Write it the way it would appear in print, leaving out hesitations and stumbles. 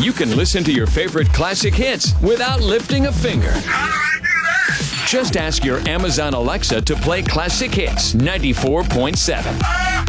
You can listen to your favorite classic hits without lifting a finger. Just ask your Amazon Alexa to play Classic Hits 94.7.